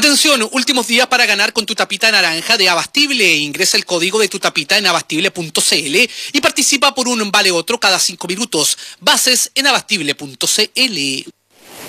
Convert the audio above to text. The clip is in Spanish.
Atención, últimos días para ganar con tu tapita naranja de Abastible. Ingresa el código de tu tapita en abastible.cl y participa por un vale otro cada 5 minutos. Bases en abastible.cl.